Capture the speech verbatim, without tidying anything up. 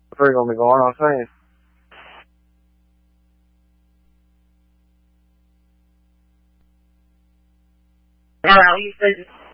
Where are you going to be going, I was saying? Hello, you said